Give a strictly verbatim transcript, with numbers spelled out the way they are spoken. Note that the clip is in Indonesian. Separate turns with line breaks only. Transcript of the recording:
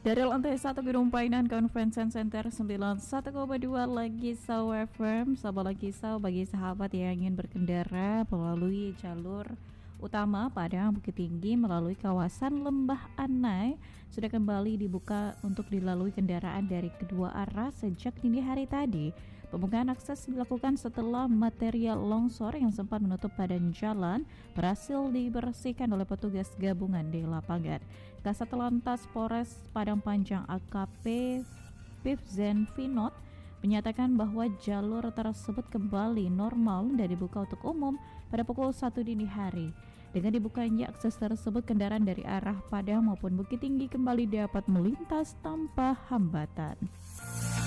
Dari lantai satu Gedung Painan Convention Center sembilan puluh satu koma dua lagi Sau F M. Sahabat lagi Sau, bagi sahabat yang ingin berkendara melalui jalur utama Padang Bukit Tinggi melalui kawasan Lembah Anai sudah kembali dibuka untuk dilalui kendaraan dari kedua arah sejak dini hari tadi. Pembukaan akses dilakukan setelah material longsor yang sempat menutup badan jalan berhasil dibersihkan oleh petugas gabungan di lapangan. Kasat Lantas Polres Padang Panjang A K P Pivzen Vinod menyatakan bahwa jalur tersebut kembali normal dan dibuka untuk umum pada pukul satu dini hari. Dengan dibukanya akses tersebut, kendaraan dari arah Padang maupun Bukit Tinggi kembali dapat melintas tanpa hambatan.